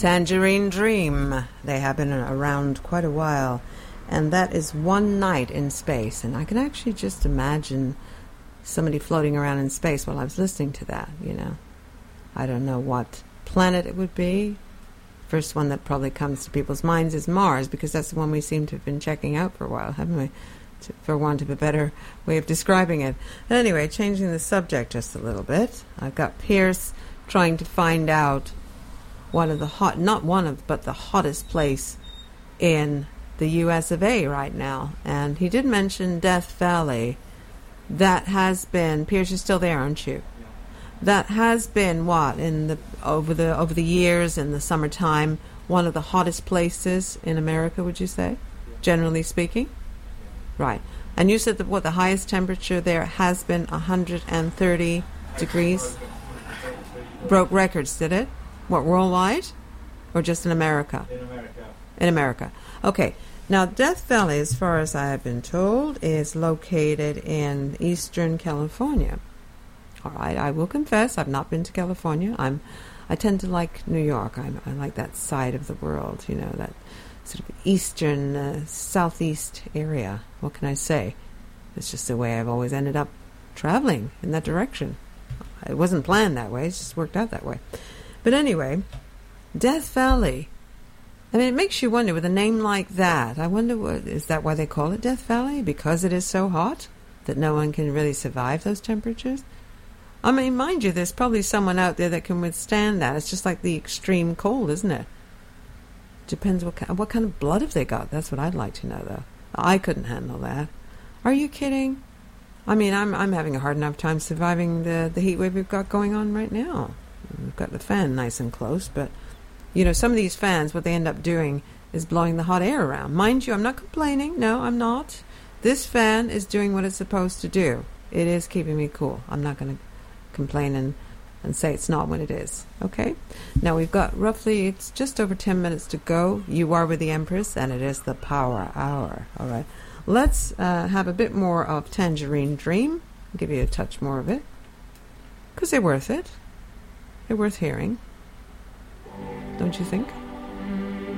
Tangerine Dream. They have been around quite a while. And that is One Night in Space. And I can actually just imagine somebody floating around in space while I was listening to that, you know. I don't know what planet it would be. First one that probably comes to people's minds is Mars, because that's the one we seem to have been checking out for a while, haven't we? For want of a better way of describing it. But anyway, changing the subject just a little bit. I've got Pierce trying to find out one of the but the hottest place in the US of A right now. And he did mention Death Valley. That has been, Pierce, you're still there, aren't you? Yeah. That has been what over the years in the summertime, one of the hottest places in America, would you say? Yeah. Generally speaking? Yeah. Right. And you said that the highest temperature there has been 130 degrees? Broke records, did it? What, worldwide? Or just in America? In America. In America. Okay. Now, Death Valley, as far as I have been told, is located in eastern California. All right. I will confess, I've not been to California. I tend to like New York. I like that side of the world, you know, that sort of eastern, southeast area. What can I say? It's just the way I've always ended up traveling in that direction. It wasn't planned that way. It just worked out that way. But anyway, Death Valley. I mean, it makes you wonder, with a name like that, I wonder, is that why they call it Death Valley? Because it is so hot that no one can really survive those temperatures? I mean, mind you, there's probably someone out there that can withstand that. It's just like the extreme cold, isn't it? Depends what kind of blood have they got. That's what I'd like to know, though. I couldn't handle that. Are you kidding? I mean, I'm having a hard enough time surviving the heat wave we've got going on right now. We've got the fan nice and close, but, you know, some of these fans, what they end up doing is blowing the hot air around. Mind you, I'm not complaining. No, I'm not. This fan is doing what it's supposed to do. It is keeping me cool. I'm not going to complain and say it's not when it is. Okay? Now, we've got roughly, it's just over 10 minutes to go. You are with the Empress, and it is the Power Hour. All right. Let's have a bit more of Tangerine Dream. I'll give you a touch more of it, because they're worth it. They're worth hearing. Don't you think?